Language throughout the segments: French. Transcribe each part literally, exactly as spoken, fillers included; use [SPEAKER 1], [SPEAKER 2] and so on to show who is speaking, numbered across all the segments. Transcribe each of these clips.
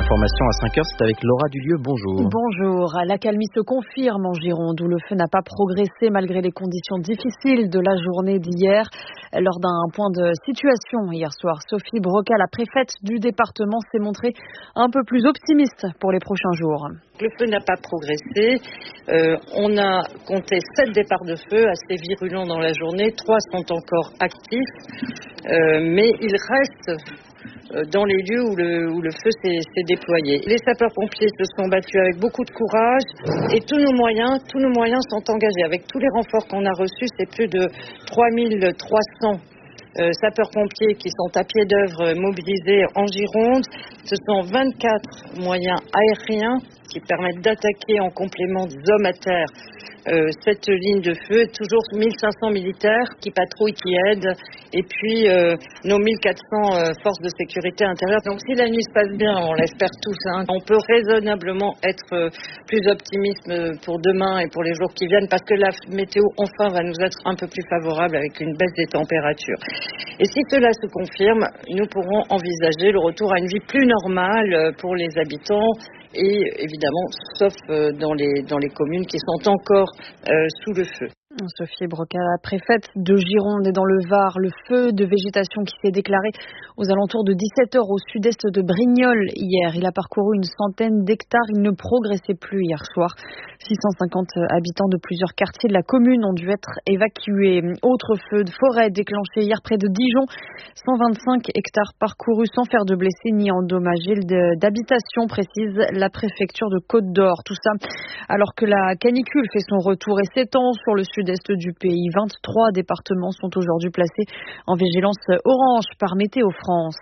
[SPEAKER 1] L'information à cinq heures, c'est avec Laura Dulieu. Bonjour.
[SPEAKER 2] Bonjour. L'accalmie se confirme en Gironde où le feu n'a pas progressé malgré les conditions difficiles de la journée d'hier. Lors d'un point de situation hier soir, Sophie Broca, la préfète du département, s'est montrée un peu plus optimiste pour les prochains jours.
[SPEAKER 3] Le feu n'a pas progressé. Euh, on a compté sept départs de feu assez virulents dans la journée. Trois sont encore actifs, euh, mais il reste dans les lieux où le, où le feu s'est, s'est déployé. Les sapeurs-pompiers se sont battus avec beaucoup de courage et tous nos moyens, tous nos moyens sont engagés. Avec tous les renforts qu'on a reçus, c'est plus de trois mille trois cents euh, sapeurs-pompiers qui sont à pied d'œuvre mobilisés en Gironde. Ce sont vingt-quatre moyens aériens qui permettent d'attaquer en complément des hommes à terre euh, cette ligne de feu. Toujours mille cinq cents militaires qui patrouillent, qui aident, et puis euh, nos mille quatre cents euh, forces de sécurité intérieure. Donc si la nuit se passe bien, on l'espère tous, hein, on peut raisonnablement être euh, plus optimiste pour demain et pour les jours qui viennent, parce que la météo enfin va nous être un peu plus favorable avec une baisse des températures. Et si cela se confirme, nous pourrons envisager le retour à une vie plus normale pour les habitants, et évidemment, sauf dans les, dans les communes qui sont encore euh, sous le feu.
[SPEAKER 2] Sophie Broca, préfète de Gironde, et dans le Var, le feu de végétation qui s'est déclaré aux alentours de dix-sept heures au sud-est de Brignoles hier. Il a parcouru une centaine d'hectares. Il ne progressait plus hier soir. six cent cinquante habitants de plusieurs quartiers de la commune ont dû être évacués. Autre feu de forêt déclenché hier près de Dijon. cent vingt-cinq hectares parcourus sans faire de blessés ni endommagés d'habitation, précise la préfecture de Côte d'Or. Tout ça alors que la canicule fait son retour et s'étend sur le sud-est du pays. vingt-trois départements sont aujourd'hui placés en vigilance orange par Météo France.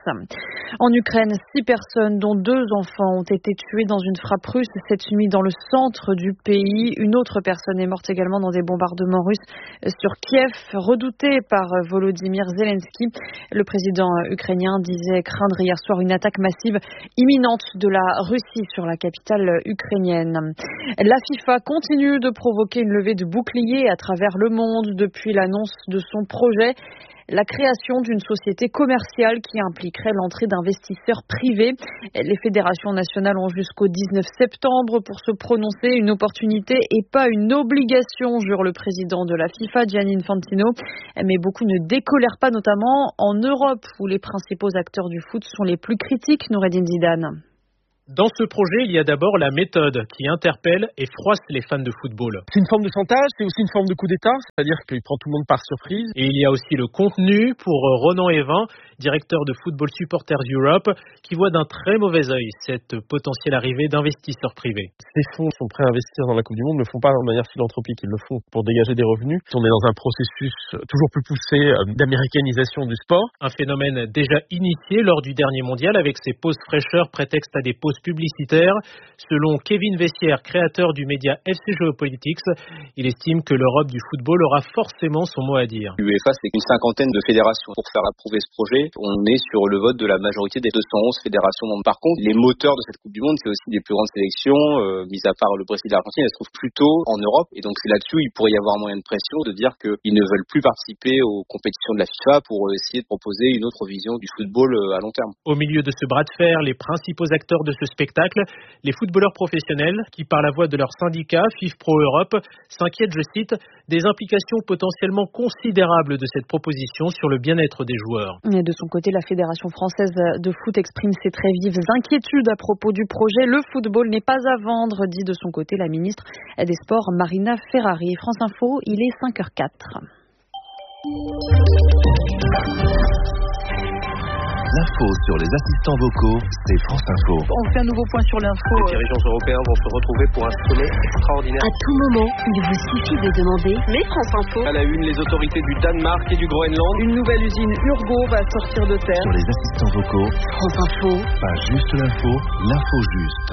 [SPEAKER 2] En Ukraine, six personnes, dont deux enfants, ont été tuées dans une frappe russe cette nuit dans le centre du pays. Une autre personne est morte également dans des bombardements russes sur Kiev, redouté par Volodymyr Zelensky. Le président ukrainien disait craindre hier soir une attaque massive imminente de la Russie sur la capitale ukrainienne. La FIFA continue de provoquer une levée de boucliers à travers le monde depuis l'annonce de son projet, la création d'une société commerciale qui impliquerait l'entrée d'investisseurs privés. Les fédérations nationales ont jusqu'au dix-neuf septembre pour se prononcer, une opportunité et pas une obligation, jure le président de la FIFA, Gianni Infantino. Mais beaucoup ne décolèrent pas, notamment en Europe, où les principaux acteurs du foot sont les plus critiques, Noureddine Zidane.
[SPEAKER 4] Dans ce projet, il y a d'abord la méthode qui interpelle et froisse les fans de football.
[SPEAKER 5] C'est une forme de chantage, c'est aussi une forme de coup d'État, c'est-à-dire qu'il prend tout le monde par surprise.
[SPEAKER 4] Et il y a aussi le contenu pour Ronan Evin, directeur de Football Supporters Europe, qui voit d'un très mauvais œil cette potentielle arrivée d'investisseurs privés.
[SPEAKER 5] Ces fonds sont prêts à investir dans la Coupe du Monde, ne le font pas de manière philanthropique, ils le font pour dégager des revenus. On est dans un processus toujours plus poussé d'américanisation du sport.
[SPEAKER 4] Un phénomène déjà initié lors du dernier mondial avec ses pauses fraîcheurs prétexte à des pauses publicitaire. Selon Kevin Vessière, créateur du média F C Geopolitics, il estime que l'Europe du football aura forcément son mot à dire.
[SPEAKER 6] L'UEFA, c'est une cinquantaine de fédérations. Pour faire approuver ce projet, on est sur le vote de la majorité des deux cent onze fédérations. Par contre, les moteurs de cette Coupe du Monde, c'est aussi des plus grandes sélections, euh, mis à part le Brésil et l'Argentine, elles se trouvent plutôt en Europe. Et donc c'est là-dessus, il pourrait y avoir moyen de pression de dire qu'ils ne veulent plus participer aux compétitions de la FIFA pour essayer de proposer une autre vision du football à long terme.
[SPEAKER 4] Au milieu de ce bras de fer, les principaux acteurs de ce spectacle, les footballeurs professionnels qui, par la voix de leur syndicat FIFPro Europe, s'inquiètent, je cite, des implications potentiellement considérables de cette proposition sur le bien-être des joueurs.
[SPEAKER 2] Et de son côté, la Fédération française de foot exprime ses très vives inquiétudes à propos du projet. Le football n'est pas à vendre, dit de son côté la ministre des Sports Marina Ferrari. France Info, il est cinq heures quatre.
[SPEAKER 7] L'info sur les assistants vocaux, c'est France Info.
[SPEAKER 8] On fait un nouveau point sur l'info.
[SPEAKER 9] Les dirigeants européens vont se retrouver pour un sommet extraordinaire.
[SPEAKER 10] À tout moment, il vous suffit de demander mais France Info.
[SPEAKER 9] À la une, les autorités du Danemark et du Groenland.
[SPEAKER 8] Une nouvelle usine Urgo va sortir de terre.
[SPEAKER 7] Sur les assistants vocaux,
[SPEAKER 10] France Info.
[SPEAKER 7] Pas juste l'info, l'info juste.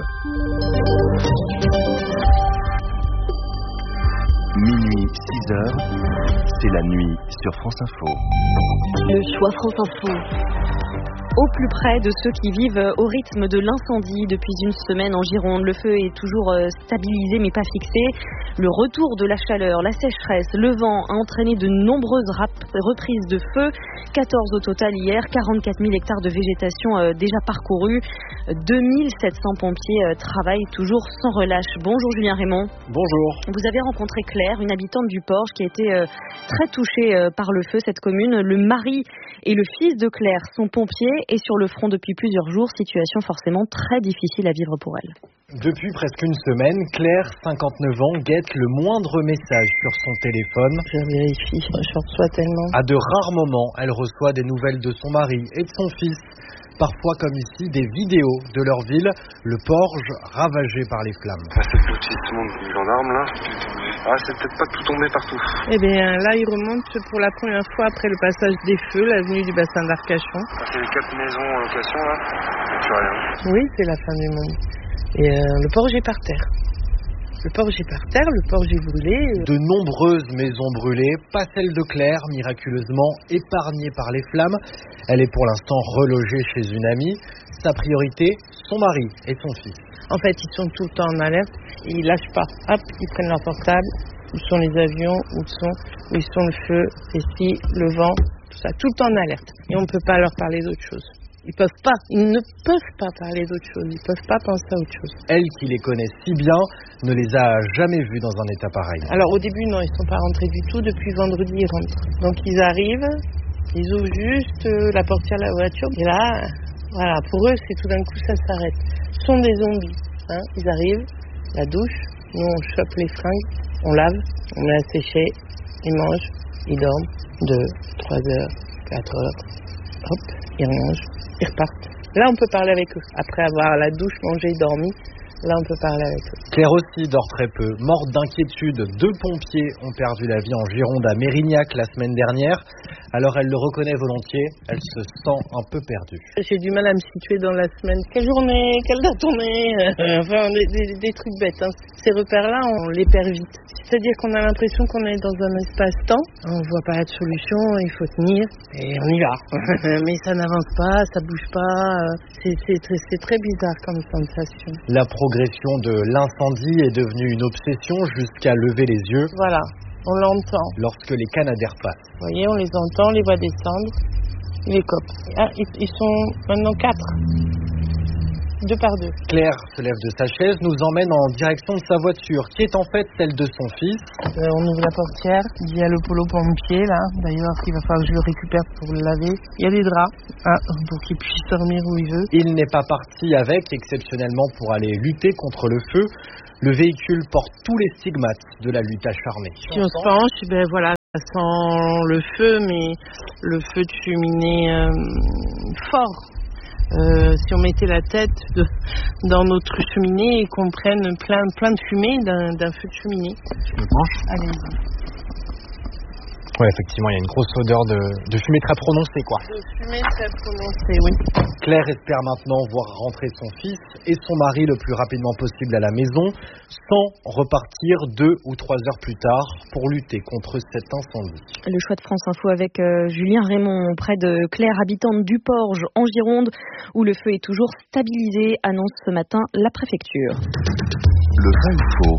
[SPEAKER 7] Minuit, six heures, c'est la nuit sur France Info.
[SPEAKER 10] Le choix France Info.
[SPEAKER 2] Au plus près de ceux qui vivent au rythme de l'incendie depuis une semaine en Gironde. Le feu est toujours stabilisé mais pas fixé. Le retour de la chaleur, la sécheresse, le vent a entraîné de nombreuses rap- reprises de feu. quatorze au total hier, quarante-quatre mille hectares de végétation déjà parcourus.
[SPEAKER 11] deux mille sept cents pompiers travaillent toujours sans relâche. Bonjour Julien Raymond.
[SPEAKER 1] Bonjour.
[SPEAKER 11] Vous avez rencontré Claire, une habitante du Porge qui a été très touchée par le feu, cette commune. Le mari et le fils de Claire sont pompiers et sur le front depuis plusieurs jours. Situation forcément très difficile à vivre pour elle.
[SPEAKER 12] Depuis presque une semaine, Claire, cinquante-neuf ans, guette le moindre message sur son téléphone.
[SPEAKER 13] Je vérifie, je reçois tellement.
[SPEAKER 12] À de rares moments, elle reçoit des nouvelles de son mari et de son fils. Parfois, comme ici, des vidéos de leur ville, le Porge ravagé par les flammes.
[SPEAKER 14] Ah, c'est le lotissement du gendarme là. Ah, c'est peut-être pas tout tombé partout.
[SPEAKER 13] Eh bien là, il remonte pour la première fois après le passage des feux, l'avenue du bassin d'Arcachon.
[SPEAKER 14] Ah, c'est les quatre maisons en location là. Il n'y a plus rien.
[SPEAKER 13] Oui, c'est la fin du monde. Et euh, le Porge est par terre. Le Porge est par terre, le Porge est brûlé.
[SPEAKER 12] De nombreuses maisons brûlées, pas celle de Claire, miraculeusement épargnée par les flammes. Elle est pour l'instant relogée chez une amie. Sa priorité, son mari et son fils.
[SPEAKER 13] En fait, ils sont tout le temps en alerte. Ils lâchent pas. Hop, ils prennent leur portable. Où sont les avions? Où sont, où sont le feu? Et si, le vent, tout ça. Tout le temps en alerte. Et on ne peut pas leur parler d'autre chose. Ils peuvent pas, ils ne peuvent pas parler d'autre chose, ils peuvent pas penser à autre chose.
[SPEAKER 12] Elle, qui les connaît si bien, ne les a jamais vus dans un état pareil.
[SPEAKER 13] Alors au début, non, ils sont pas rentrés du tout, depuis vendredi, ils rentrent. Donc ils arrivent, ils ouvrent juste euh, la portière de la voiture, et là, voilà, pour eux, c'est tout d'un coup, ça s'arrête. Ce sont des zombies, hein. Ils arrivent, la douche, nous on chope les fringues, on lave, on met à sécher, ils mangent, ils dorment, deux, trois heures, quatre heures, hop, ils mangent. Ils repartent. Là, on peut parler avec eux. Après avoir la douche, mangé, dormi, là, on peut parler avec eux.
[SPEAKER 12] Claire aussi dort très peu. Morte d'inquiétude, deux pompiers ont perdu la vie en Gironde à Mérignac la semaine dernière. Alors, elle le reconnaît volontiers, elle se sent un peu perdue.
[SPEAKER 13] J'ai du mal à me situer dans la semaine. Quelle journée? Quelle date on est? Enfin, des, des, des trucs bêtes. Hein. Ces repères-là, on les perd vite. C'est-à-dire qu'on a l'impression qu'on est dans un espace-temps. On ne voit pas de solution, il faut tenir et on y va. Mais ça n'avance pas, ça bouge pas. C'est, c'est, très, c'est très bizarre comme sensation.
[SPEAKER 12] La progression de l'incendie est devenue une obsession jusqu'à lever les yeux.
[SPEAKER 13] Voilà, on l'entend.
[SPEAKER 12] Lorsque les Canadaires passent.
[SPEAKER 13] Vous voyez, on les entend, on les voit descendre. Ils les copent. Ah, ils, ils sont maintenant quatre. Deux par deux.
[SPEAKER 12] Claire se lève de sa chaise, nous emmène en direction de sa voiture, qui est en fait celle de son fils.
[SPEAKER 13] Euh, on ouvre la portière, il y a le polo pompier là, d'ailleurs il va falloir que je le récupère pour le laver. Il y a des draps, hein, pour qu'il puisse dormir où il veut.
[SPEAKER 12] Il n'est pas parti avec, exceptionnellement pour aller lutter contre le feu. Le véhicule porte tous les stigmates de la lutte acharnée.
[SPEAKER 13] Si on se penche, ben voilà, ça sent le feu, mais le feu de cheminée euh, fort. Euh, si on mettait la tête de, dans notre cheminée et qu'on prenne plein, plein de fumée d'un, d'un feu de cheminée.
[SPEAKER 12] Je me penche.
[SPEAKER 13] Allez-y.
[SPEAKER 12] Ouais, effectivement, il y a une grosse odeur de, de fumée très prononcée, quoi.
[SPEAKER 13] De fumée très prononcée, oui.
[SPEAKER 12] Claire espère maintenant voir rentrer son fils et son mari le plus rapidement possible à la maison, sans repartir deux ou trois heures plus tard pour lutter contre cet incendie.
[SPEAKER 11] Le choix de France Info avec euh, Julien Raymond auprès de Claire, habitante du Porge en Gironde, où le feu est toujours stabilisé, annonce ce matin la préfecture.
[SPEAKER 7] Le vrai ou faux?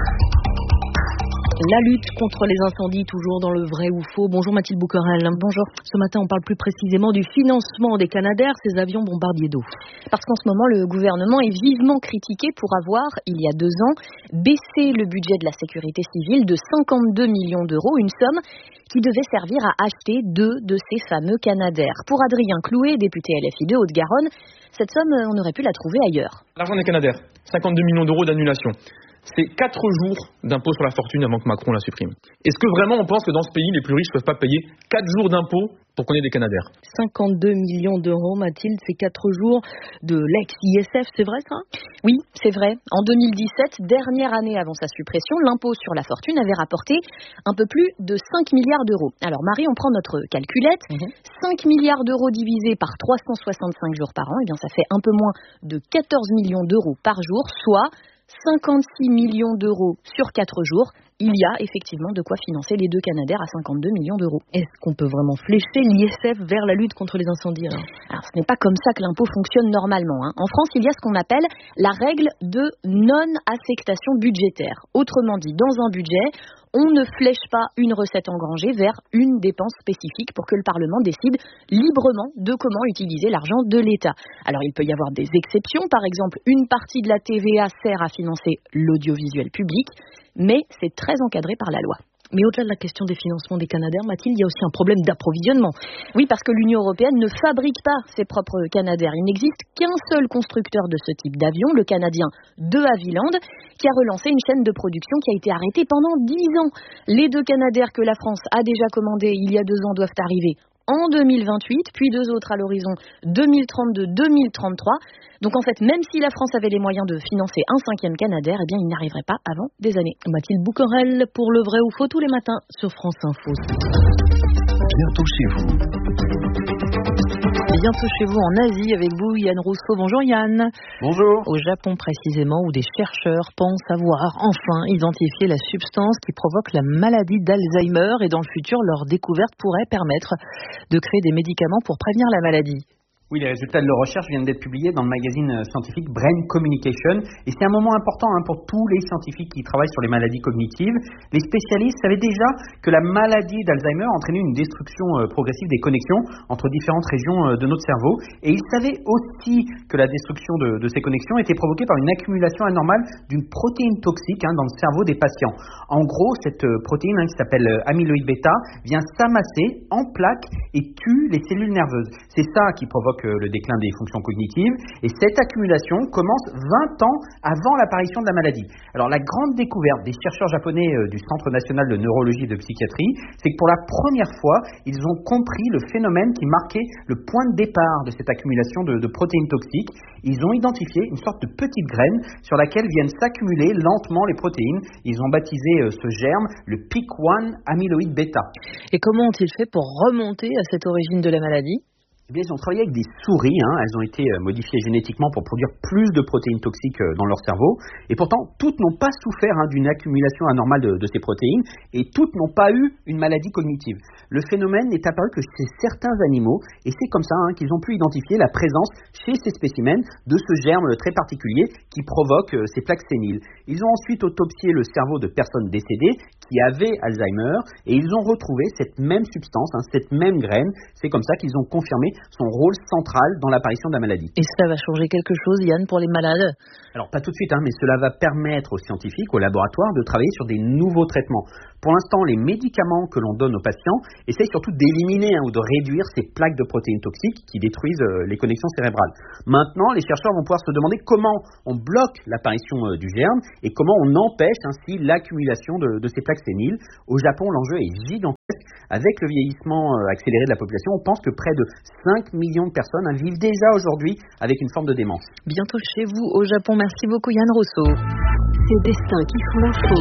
[SPEAKER 11] La lutte contre les incendies, toujours dans le vrai ou faux. Bonjour Mathilde Bouquerel.
[SPEAKER 2] Bonjour.
[SPEAKER 11] Ce matin, on parle plus précisément du financement des Canadair, ces avions bombardiers d'eau.
[SPEAKER 2] Parce qu'en ce moment, le gouvernement est vivement critiqué pour avoir, il y a deux ans, baissé le budget de la sécurité civile de cinquante-deux millions d'euros, une somme qui devait servir à acheter deux de ces fameux Canadair. Pour Adrien Clouet, député L F I de Haute-Garonne, cette somme, on aurait pu la trouver ailleurs.
[SPEAKER 15] L'argent des Canadair, cinquante-deux millions d'euros d'annulation. C'est quatre jours d'impôt sur la fortune avant que Macron la supprime. Est-ce que vraiment on pense que dans ce pays, les plus riches ne peuvent pas payer quatre jours d'impôt pour qu'on ait des Canadair?
[SPEAKER 11] cinquante-deux millions d'euros, Mathilde, c'est quatre jours de l'ex-I S F, c'est vrai ça?
[SPEAKER 2] Oui, c'est vrai. En deux mille dix-sept, dernière année avant sa suppression, l'impôt sur la fortune avait rapporté un peu plus de cinq milliards d'euros. Alors Marie, on prend notre calculette. Mmh. cinq milliards d'euros divisés par trois cent soixante-cinq jours par an, eh bien ça fait un peu moins de quatorze millions d'euros par jour, soit cinquante-six millions d'euros sur quatre jours,
[SPEAKER 11] il y a effectivement de quoi financer les deux Canadair à cinquante-deux millions d'euros.
[SPEAKER 2] Est-ce qu'on peut vraiment flécher l'I S F vers la lutte contre les incendies alors,
[SPEAKER 11] alors ce n'est pas comme ça que l'impôt fonctionne normalement. Hein. En France, il y a ce qu'on appelle la règle de non-affectation budgétaire. Autrement dit, dans un budget, on ne flèche pas une recette engrangée vers une dépense spécifique pour que le Parlement décide librement de comment utiliser l'argent de l'État. Alors il peut y avoir des exceptions, par exemple une partie de la T V A sert à financer l'audiovisuel public, mais c'est très encadré par la loi.
[SPEAKER 2] Mais au-delà de la question des financements des Canadair, Mathilde, il y a aussi un problème d'approvisionnement.
[SPEAKER 11] Oui, parce que l'Union européenne ne fabrique pas ses propres Canadair. Il n'existe qu'un seul constructeur de ce type d'avion, le Canadien de Havilland, qui a relancé une chaîne de production qui a été arrêtée pendant dix ans. Les deux Canadair que la France a déjà commandés il y a deux ans doivent arriver en deux mille vingt-huit, puis deux autres à l'horizon deux mille trente-deux deux mille trente-trois. Donc en fait, même si la France avait les moyens de financer un cinquième Canadair, eh bien il n'y arriverait pas avant des années.
[SPEAKER 2] Mathilde Bouquerel pour Le Vrai ou Faux tous les matins sur France Info.
[SPEAKER 7] Bientôt chez vous.
[SPEAKER 2] Bientôt chez vous en Asie avec vous, Yann Rousseau. Bonjour Yann.
[SPEAKER 16] Bonjour.
[SPEAKER 2] Au Japon précisément, où des chercheurs pensent avoir enfin identifié la substance qui provoque la maladie d'Alzheimer et dans le futur, leur découverte pourrait permettre de créer des médicaments pour prévenir la maladie.
[SPEAKER 16] Oui, les résultats de leur recherche viennent d'être publiés dans le magazine scientifique Brain Communication. Et c'est un moment important hein, pour tous les scientifiques qui travaillent sur les maladies cognitives. Les spécialistes savaient déjà que la maladie d'Alzheimer entraînait une destruction euh, progressive des connexions entre différentes régions euh, de notre cerveau. Et ils savaient aussi que la destruction de, de ces connexions était provoquée par une accumulation anormale d'une protéine toxique hein, dans le cerveau des patients. En gros, cette euh, protéine hein, qui s'appelle euh, amyloïde bêta vient s'amasser en plaques et tue les cellules nerveuses. C'est ça qui provoque le déclin des fonctions cognitives et cette accumulation commence vingt ans avant l'apparition de la maladie. Alors la grande découverte des chercheurs japonais du Centre national de neurologie et de psychiatrie, c'est que pour la première fois, ils ont compris le phénomène qui marquait le point de départ de cette accumulation de, de protéines toxiques. Ils ont identifié une sorte de petite graine sur laquelle viennent s'accumuler lentement les protéines. Ils ont baptisé ce germe le P I C un amyloïde bêta.
[SPEAKER 2] Et comment ont-ils fait pour remonter à cette origine de la maladie ?
[SPEAKER 16] Eh bien, ils ont travaillé avec des souris, hein. Elles ont été modifiées génétiquement pour produire plus de protéines toxiques dans leur cerveau. Et pourtant, toutes n'ont pas souffert hein, d'une accumulation anormale de, de ces protéines et toutes n'ont pas eu une maladie cognitive. Le phénomène n'est apparu que chez certains animaux et c'est comme ça hein, qu'ils ont pu identifier la présence chez ces spécimens de ce germe très particulier qui provoque ces plaques séniles. Ils ont ensuite autopsié le cerveau de personnes décédées qui avaient Alzheimer et ils ont retrouvé cette même substance, hein, cette même graine. C'est comme ça qu'ils ont confirmé son rôle central dans l'apparition de la maladie.
[SPEAKER 2] Et cela va changer quelque chose, Yann, pour les malades ?
[SPEAKER 16] Alors pas tout de suite, hein, mais cela va permettre aux scientifiques, aux laboratoires, de travailler sur des nouveaux traitements. Pour l'instant, les médicaments que l'on donne aux patients essayent surtout d'éliminer hein, ou de réduire ces plaques de protéines toxiques qui détruisent euh, les connexions cérébrales. Maintenant, les chercheurs vont pouvoir se demander comment on bloque l'apparition euh, du germe et comment on empêche ainsi l'accumulation de, de ces plaques séniles. Au Japon, l'enjeu est gigantesque. Avec le vieillissement euh, accéléré de la population, on pense que près de cinq millions de personnes hein, vivent déjà aujourd'hui avec une forme de démence.
[SPEAKER 2] Bientôt chez vous au Japon. Merci beaucoup Yann Rousseau.
[SPEAKER 10] Ces destins qui font l'info.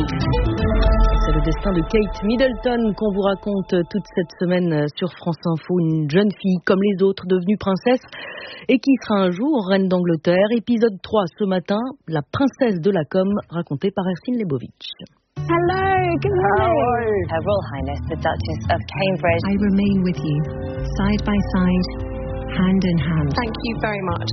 [SPEAKER 2] C'est le destin de Kate Middleton qu'on vous raconte toute cette semaine sur France Info. Une jeune fille comme les autres devenue princesse et qui sera un jour reine d'Angleterre. Épisode trois ce matin, la princesse de la com racontée par Ercine Lebovitch.
[SPEAKER 17] Hello, good morning. Her Royal Highness, the Duchess of Cambridge.
[SPEAKER 18] I remain with you, side by side, hand in hand.
[SPEAKER 17] Thank you very much.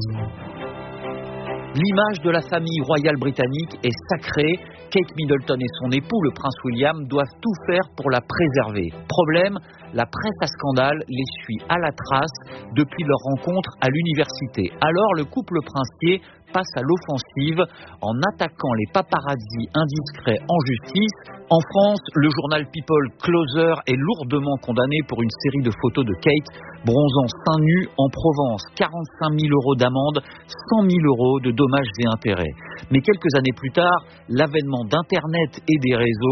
[SPEAKER 19] L'image de la famille royale britannique est sacrée. Kate Middleton et son époux, le prince William, doivent tout faire pour la préserver. Problème, la presse à scandale les suit à la trace depuis leur rencontre à l'université. Alors le couple princier passe à l'offensive en attaquant les paparazzis indiscrets en justice. En France, le journal People Closer est lourdement condamné pour une série de photos de Kate bronzant seins nus en Provence. quarante-cinq mille euros d'amende, cent mille euros de dommages et intérêts. Mais quelques années plus tard, l'avènement d'Internet et des réseaux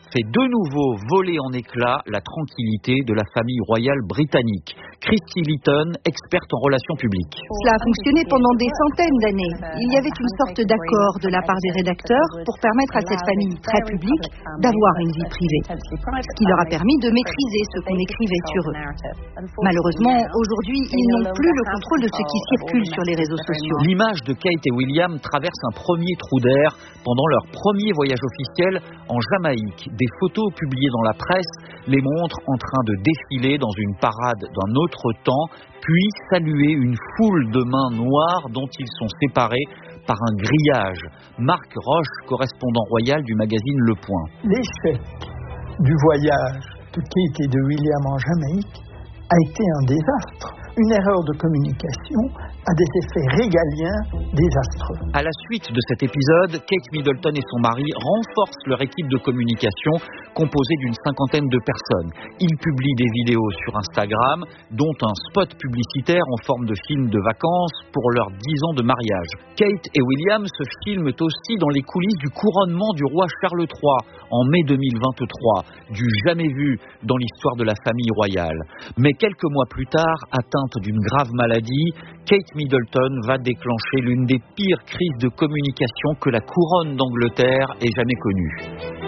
[SPEAKER 19] fait de nouveau voler en éclats la tranquillité de la famille royale britannique. Christy Litton, experte en relations publiques.
[SPEAKER 20] Cela a fonctionné pendant des centaines d'années. Il y avait une sorte d'accord de la part des rédacteurs pour permettre à cette famille très publique d'avoir une vie privée, ce qui leur a permis de maîtriser ce qu'on écrivait sur eux. Malheureusement, aujourd'hui, ils n'ont plus le contrôle de ce qui circule sur les réseaux sociaux.
[SPEAKER 19] L'image de Kate et William traverse un premier trou d'air pendant leur premier voyage officiel en Jamaïque. Des photos publiées dans la presse les montrent en train de défiler dans une parade d'un autre temps, puis saluer une foule de mains noires dont ils sont séparés par un grillage. Marc Roche, correspondant royal du magazine Le Point.
[SPEAKER 21] L'échec du voyage de Kate et de William en Jamaïque a été un désastre. Une erreur de communication a des effets régaliens désastreux.
[SPEAKER 19] À la suite de cet épisode, Kate Middleton et son mari renforcent leur équipe de communication composée d'une cinquantaine de personnes. Ils publient des vidéos sur Instagram, dont un spot publicitaire en forme de film de vacances pour leurs dix ans de mariage. Kate et William se filment aussi dans les coulisses du couronnement du roi Charles trois en mai deux mille vingt-trois, du jamais vu dans l'histoire de la famille royale. Mais quelques mois plus tard, atteinte d'une grave maladie, Kate Middleton va déclencher l'une des pires crises de communication que la couronne d'Angleterre ait jamais connue.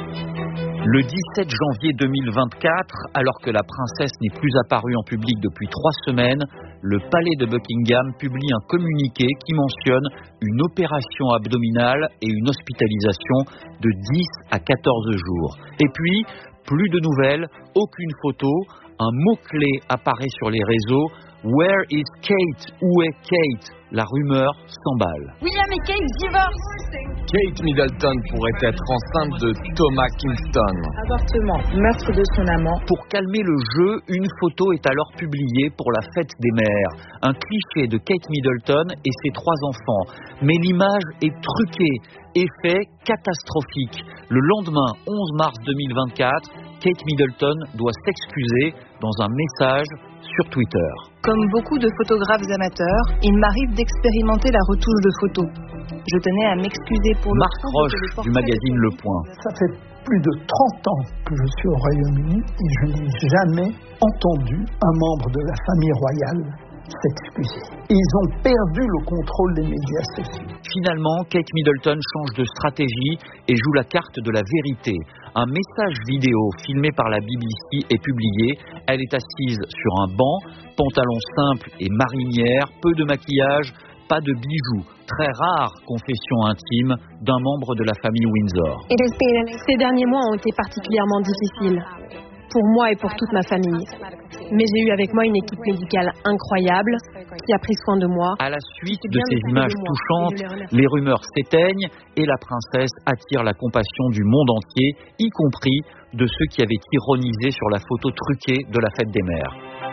[SPEAKER 19] Le dix-sept janvier deux mille vingt-quatre, alors que la princesse n'est plus apparue en public depuis trois semaines, le palais de Buckingham publie un communiqué qui mentionne une opération abdominale et une hospitalisation de dix à quatorze jours. Et puis, plus de nouvelles, aucune photo, un mot-clé apparaît sur les réseaux. Where is Kate? Où est Kate? La rumeur s'emballe.
[SPEAKER 22] William et Kate divorcent.
[SPEAKER 23] Kate Middleton pourrait être enceinte de Thomas Kingston.
[SPEAKER 8] Avortement, meurtre de son amant.
[SPEAKER 19] Pour calmer le jeu, une photo est alors publiée pour la fête des mères. Un cliché de Kate Middleton et ses trois enfants. Mais l'image est truquée. Effet catastrophique. Le lendemain, onze mars deux mille vingt-quatre, Kate Middleton doit s'excuser dans un message sur Twitter.
[SPEAKER 20] Comme beaucoup de photographes amateurs, il m'arrive d'expérimenter la retouche de photos. Je tenais à m'excuser pour le
[SPEAKER 19] Marc Roche du magazine Le Point.
[SPEAKER 21] Ça fait plus de trente ans que je suis au Royaume-Uni et je n'ai jamais entendu un membre de la famille royale s'excuser. Ils ont perdu le contrôle des médias sociaux.
[SPEAKER 19] Finalement, Kate Middleton change de stratégie et joue la carte de la vérité. Un message vidéo filmé par la B B C est publié. Elle est assise sur un banc, pantalon simple et marinière, peu de maquillage, pas de bijoux. Très rare confession intime d'un membre de la famille Windsor.
[SPEAKER 24] Ces derniers mois ont été particulièrement difficiles. Pour moi et pour toute ma famille. Mais j'ai eu avec moi une équipe médicale incroyable qui a pris soin de moi.
[SPEAKER 19] À la suite de ces images touchantes, les rumeurs s'éteignent et la princesse attire la compassion du monde entier, y compris de ceux qui avaient ironisé sur la photo truquée de la fête des mères.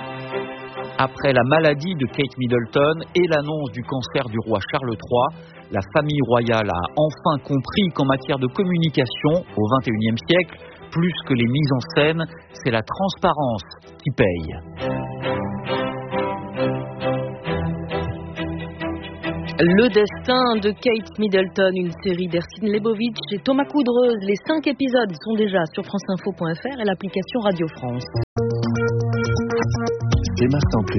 [SPEAKER 19] Après la maladie de Kate Middleton et l'annonce du cancer du roi Charles trois, la famille royale a enfin compris qu'en matière de communication au vingt et unième siècle, plus que les mises en scène, c'est la transparence qui paye.
[SPEAKER 11] Le destin de Kate Middleton, une série d'Ercine Lebovitch et Thomas Coudreuse. Les cinq épisodes sont déjà sur franceinfo point f r et l'application Radio France.
[SPEAKER 7] C'est ma santé.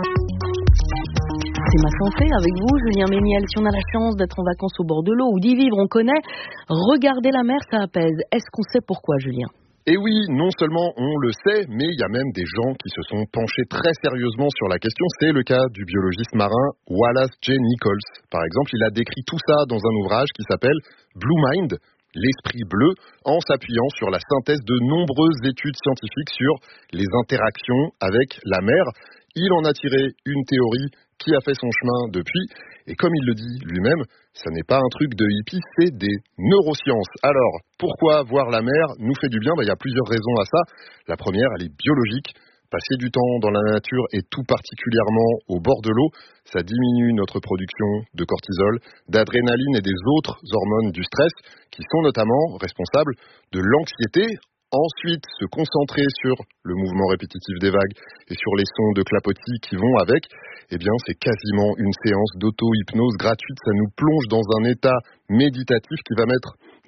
[SPEAKER 11] C'est ma santé avec vous, Julien Méniel. Si on a la chance d'être en vacances au bord de l'eau ou d'y vivre, on connaît. Regarder la mer, ça apaise. Est-ce qu'on sait pourquoi, Julien ?
[SPEAKER 25] Et oui, non seulement on le sait, mais il y a même des gens qui se sont penchés très sérieusement sur la question. C'est le cas du biologiste marin Wallace J. Nichols. Par exemple, il a décrit tout ça dans un ouvrage qui s'appelle Blue Mind, l'esprit bleu, en s'appuyant sur la synthèse de nombreuses études scientifiques sur les interactions avec la mer. Il en a tiré une théorie qui a fait son chemin depuis. Et comme il le dit lui-même, ça n'est pas un truc de hippie, c'est des neurosciences. Alors, pourquoi voir la mer nous fait du bien ? Ben, il y a plusieurs raisons à ça. La première, elle est biologique. Passer du temps dans la nature et tout particulièrement au bord de l'eau, ça diminue notre production de cortisol, d'adrénaline et des autres hormones du stress qui sont notamment responsables de l'anxiété. Ensuite, se concentrer sur le mouvement répétitif des vagues et sur les sons de clapotis qui vont avec, eh bien, c'est quasiment une séance d'auto-hypnose gratuite. Ça nous plonge dans un état méditatif qui va mettre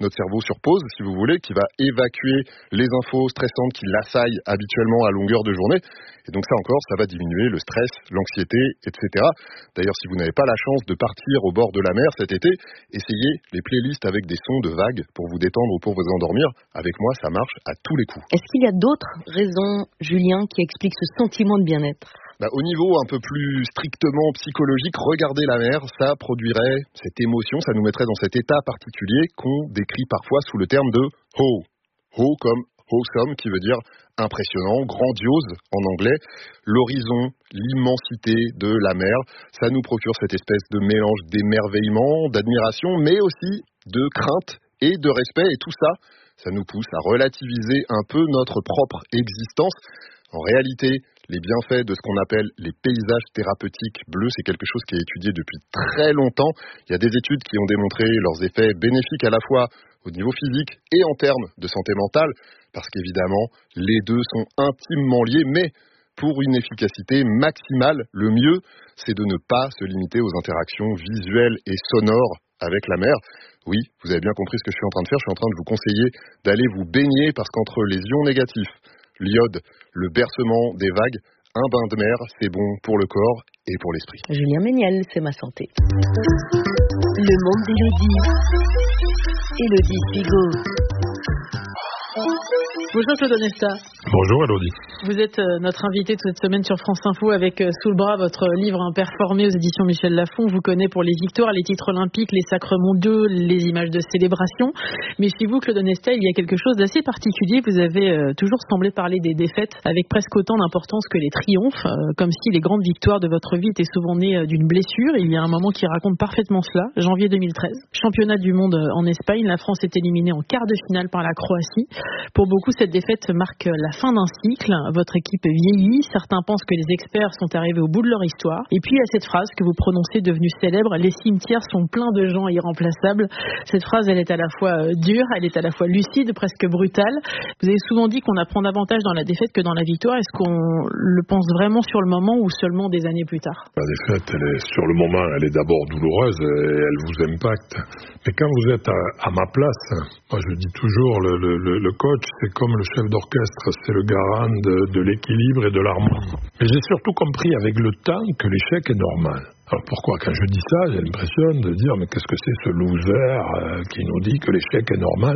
[SPEAKER 25] notre cerveau sur pause, si vous voulez, qui va évacuer les infos stressantes qui l'assaillent habituellement à longueur de journée. Et donc ça encore, ça va diminuer le stress, l'anxiété, et cetera. D'ailleurs, si vous n'avez pas la chance de partir au bord de la mer cet été, essayez les playlists avec des sons de vagues pour vous détendre ou pour vous endormir. Avec moi, ça marche à tous les coups.
[SPEAKER 11] Est-ce qu'il y a d'autres raisons, Julien, qui expliquent ce sentiment de bien-être ?
[SPEAKER 25] Bah, au niveau un peu plus strictement psychologique, regarder la mer, ça produirait cette émotion, ça nous mettrait dans cet état particulier qu'on décrit parfois sous le terme de ho. Ho comme awesome, qui veut dire impressionnant, grandiose en anglais. L'horizon, l'immensité de la mer, ça nous procure cette espèce de mélange d'émerveillement, d'admiration, mais aussi de crainte et de respect. Et tout ça, ça nous pousse à relativiser un peu notre propre existence. En réalité, les bienfaits de ce qu'on appelle les paysages thérapeutiques bleus, c'est quelque chose qui est étudié depuis très longtemps. Il y a des études qui ont démontré leurs effets bénéfiques à la fois au niveau physique et en termes de santé mentale, parce qu'évidemment, les deux sont intimement liés, mais pour une efficacité maximale, le mieux, c'est de ne pas se limiter aux interactions visuelles et sonores avec la mer. Oui, vous avez bien compris ce que je suis en train de faire, je suis en train de vous conseiller d'aller vous baigner, parce qu'entre les ions négatifs, l'iode, le bercement des vagues, un bain de mer, c'est bon pour le corps et pour l'esprit.
[SPEAKER 11] Julien Méniel, c'est ma santé.
[SPEAKER 10] Le monde d'Élodie. Élodie Pigault.
[SPEAKER 3] Bonjour Claude Onesta.
[SPEAKER 4] Bonjour Elodie.
[SPEAKER 3] Vous êtes notre invité toute cette semaine sur France Info avec sous le bras votre livre Imperformé aux éditions Michel Lafon. On vous connaît pour les victoires, les titres olympiques, les sacres mondiaux, les images de célébration. Mais chez vous, Claude Onesta, il y a quelque chose d'assez particulier. Vous avez euh, toujours semblé parler des défaites avec presque autant d'importance que les triomphes, euh, comme si les grandes victoires de votre vie étaient souvent nées euh, d'une blessure. Il y a un moment qui raconte parfaitement cela. janvier deux mille treize, championnat du monde en Espagne. La France est éliminée en quart de finale par la Croatie. Pour beaucoup, cette défaite marque la fin d'un cycle. Votre équipe vieillit. Certains pensent que les experts sont arrivés au bout de leur histoire. Et puis, il y a cette phrase que vous prononcez devenue célèbre: les cimetières sont pleins de gens irremplaçables. Cette phrase, elle est à la fois dure, elle est à la fois lucide, presque brutale. Vous avez souvent dit qu'on apprend davantage dans la défaite que dans la victoire. Est-ce qu'on le pense vraiment sur le moment ou seulement des années plus tard?
[SPEAKER 4] La défaite, elle est, sur le moment, elle est d'abord douloureuse et elle vous impacte. Mais quand vous êtes à, à ma place, moi je dis toujours, le, le, le coach, c'est comme le chef d'orchestre, c'est le garant de, de l'équilibre et de l'harmonie. Mais j'ai surtout compris avec le temps que l'échec est normal. Alors pourquoi, quand je dis ça, j'ai l'impression de dire, mais qu'est-ce que c'est ce loser euh, qui nous dit que l'échec est normal?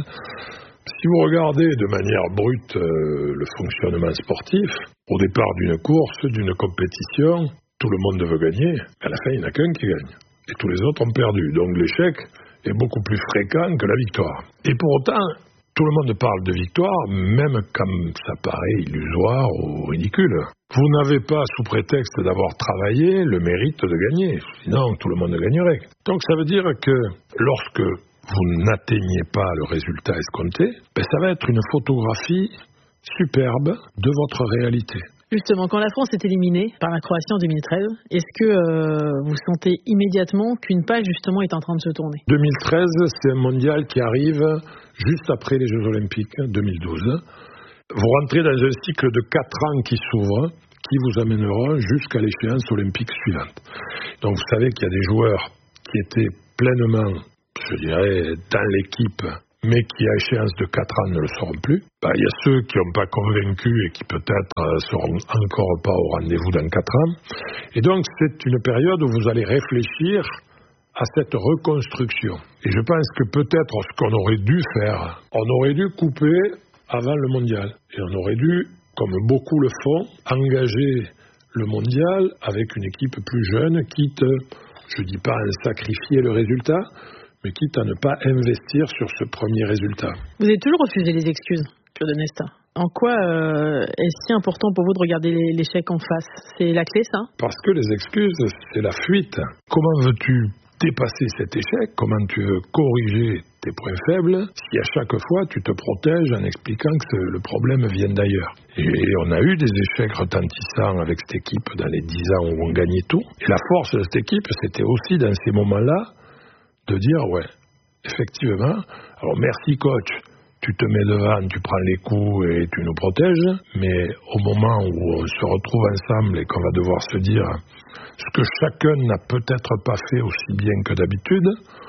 [SPEAKER 4] Si vous regardez de manière brute euh, le fonctionnement sportif, au départ d'une course, d'une compétition, tout le monde veut gagner. À la fin, il n'y en a qu'un qui gagne. Et tous les autres ont perdu. Donc l'échec est beaucoup plus fréquent que la victoire. Et pour autant, tout le monde parle de victoire, même quand ça paraît illusoire ou ridicule. Vous n'avez pas, sous prétexte d'avoir travaillé, le mérite de gagner. Sinon, tout le monde gagnerait. Donc ça veut dire que lorsque vous n'atteignez pas le résultat escompté, ben ça va être une photographie superbe de votre réalité.
[SPEAKER 3] Justement, quand la France est éliminée par la Croatie en deux mille treize, est-ce que euh, vous sentez immédiatement qu'une page justement est en train de se tourner?
[SPEAKER 4] deux mille treize, c'est un mondial qui arrive juste après les Jeux Olympiques, deux mille douze. Vous rentrez dans un cycle de quatre ans qui s'ouvre, qui vous amènera jusqu'à l'échéance olympique suivante. Donc vous savez qu'il y a des joueurs qui étaient pleinement, je dirais, dans l'équipe, mais qui à échéance de quatre ans ne le seront plus. Bah, il y a ceux qui n'ont pas convaincu et qui peut-être euh, seront encore pas au rendez-vous dans quatre ans. Et donc c'est une période où vous allez réfléchir à cette reconstruction. Et je pense que peut-être ce qu'on aurait dû faire, on aurait dû couper avant le mondial. Et on aurait dû, comme beaucoup le font, engager le mondial avec une équipe plus jeune, quitte, je ne dis pas à sacrifier le résultat, mais quitte à ne pas investir sur ce premier résultat.
[SPEAKER 3] Vous avez toujours refusé les excuses, Claude Onesta. En quoi euh, est-ce si important pour vous de regarder l'échec en face? C'est la clé, ça?
[SPEAKER 4] Parce que les excuses, c'est la fuite. Comment veux-tu dépasser cet échec? Comment tu veux corriger tes points faibles si à chaque fois tu te protèges en expliquant que le problème vient d'ailleurs? Et on a eu des échecs retentissants avec cette équipe dans les dix ans où on gagnait tout. Et la force de cette équipe, c'était aussi dans ces moments-là de dire, ouais, effectivement, alors merci coach, tu te mets devant, tu prends les coups et tu nous protèges, mais au moment où on se retrouve ensemble et qu'on va devoir se dire ce que chacun n'a peut-être pas fait aussi bien que d'habitude,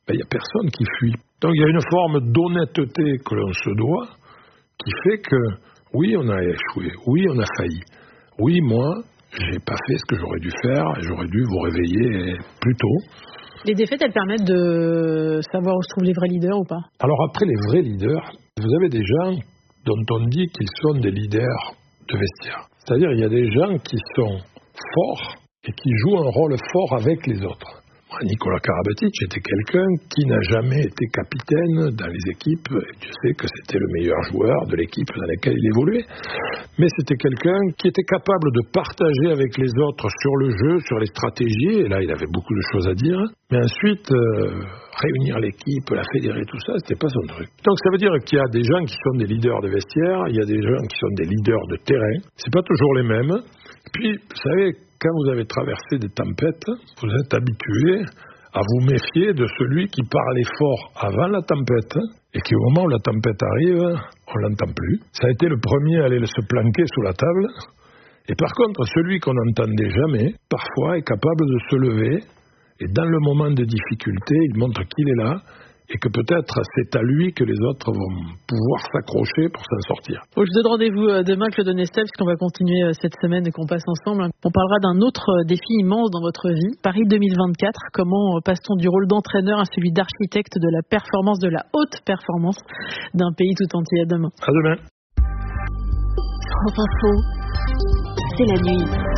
[SPEAKER 4] ben, il n'y a personne qui fuit. Donc il y a une forme d'honnêteté que l'on se doit qui fait que oui, on a échoué, oui, on a failli. Oui, moi, j'ai pas fait ce que j'aurais dû faire et j'aurais dû vous réveiller plus tôt.
[SPEAKER 3] Les défaites, elles permettent de savoir où se trouvent les vrais leaders ou pas?
[SPEAKER 4] Alors après, les vrais leaders, vous avez des gens dont on dit qu'ils sont des leaders de vestiaire. C'est-à-dire il y a des gens qui sont forts et qui jouent un rôle fort avec les autres. Nicolas Karabatic était quelqu'un qui n'a jamais été capitaine dans les équipes. Je sais que c'était le meilleur joueur de l'équipe dans laquelle il évoluait. Mais c'était quelqu'un qui était capable de partager avec les autres sur le jeu, sur les stratégies. Et là, il avait beaucoup de choses à dire. Mais ensuite, euh, réunir l'équipe, la fédérer, tout ça, c'était pas son truc. Donc ça veut dire qu'il y a des gens qui sont des leaders de vestiaire, il y a des gens qui sont des leaders de terrain. C'est pas toujours les mêmes. Puis, vous savez, quand vous avez traversé des tempêtes, vous êtes habitué à vous méfier de celui qui parlait fort avant la tempête et qui, au moment où la tempête arrive, on l'entend plus. Ça a été le premier à aller se planquer sous la table. Et par contre, celui qu'on n'entendait jamais, parfois est capable de se lever et dans le moment de difficulté, il montre qu'il est là. Et que peut-être c'est à lui que les autres vont pouvoir s'accrocher pour s'en sortir.
[SPEAKER 3] Bon, je vous donne rendez-vous demain, Claude Onestelle, puisqu'on va continuer cette semaine et qu'on passe ensemble. On parlera d'un autre défi immense dans votre vie, Paris deux mille vingt-quatre. Comment passe-t-on du rôle d'entraîneur à celui d'architecte de la performance, de la haute performance d'un pays tout entier? À demain.
[SPEAKER 4] À demain.
[SPEAKER 18] France Info, c'est la nuit.